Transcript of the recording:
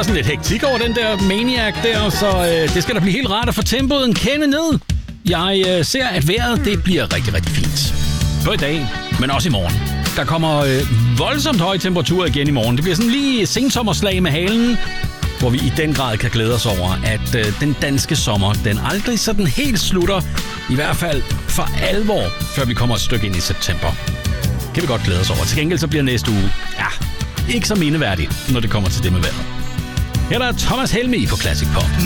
er sådan lidt hektik over den der Maniac der, så det skal da blive helt rart at få tempoet en kende ned. Jeg ser, at vejret det bliver rigtig, rigtig fint. På i dag, men også i morgen. Der kommer voldsomt høje temperaturer igen i morgen. Det bliver sådan lige sensommerslag med halen, hvor vi i den grad kan glæde os over, at den danske sommer, den aldrig sådan helt slutter, i hvert fald for alvor, før vi kommer et stykke ind i september. Kan vi godt glæde os over. Til gengæld så bliver næste uge, ikke så mindeværdigt, når det kommer til det med vejret. Her er der Thomas Helmig på Classic Pop.